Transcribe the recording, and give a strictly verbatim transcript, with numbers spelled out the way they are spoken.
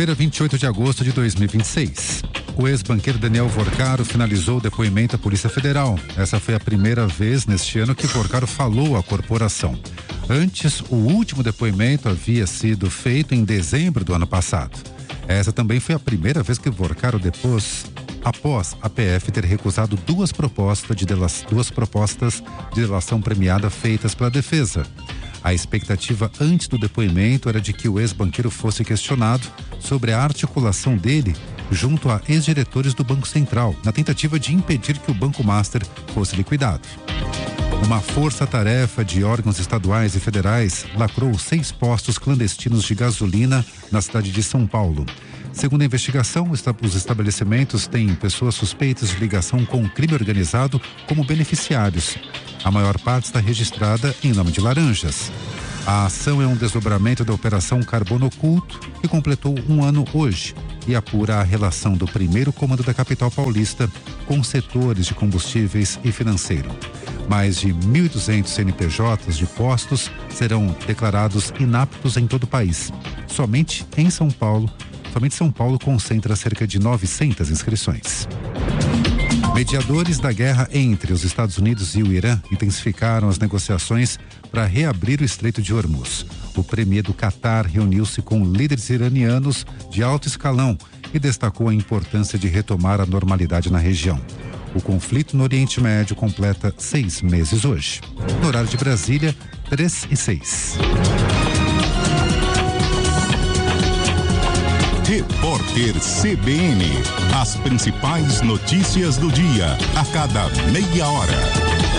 Quarta-feira, vinte e oito de agosto de dois mil e vinte e seis. O ex-banqueiro Daniel Vorcaro finalizou o depoimento à Polícia Federal. Essa foi a primeira vez neste ano que Vorcaro falou à corporação. Antes, o último depoimento havia sido feito em dezembro do ano passado. Essa também foi a primeira vez que Vorcaro depôs após a P F ter recusado duas propostas de delação, duas propostas de delação premiada feitas pela defesa. A expectativa antes do depoimento era de que o ex-banqueiro fosse questionado sobre a articulação dele junto a ex-diretores do Banco Central, na tentativa de impedir que o Banco Master fosse liquidado. Uma força-tarefa de órgãos estaduais e federais lacrou seis postos clandestinos de gasolina na cidade de São Paulo. Segundo a investigação, os estabelecimentos têm pessoas suspeitas de ligação com o crime organizado como beneficiários. A maior parte está registrada em nome de Laranjas. A ação é um desdobramento da Operação Carbono Oculto, que completou um ano hoje e apura a relação do primeiro comando da capital paulista com setores de combustíveis e financeiro. Mais de mil e duzentos C N P Js de postos serão declarados inaptos em todo o país. Somente em São Paulo, somente São Paulo concentra cerca de novecentas inscrições. Mediadores da guerra entre os Estados Unidos e o Irã intensificaram as negociações para reabrir o Estreito de Hormuz. O premier do Catar reuniu-se com líderes iranianos de alto escalão e destacou a importância de retomar a normalidade na região. O conflito no Oriente Médio completa seis meses hoje. No horário de Brasília, três e seis. Repórter C B N. As principais notícias do dia, a cada meia hora.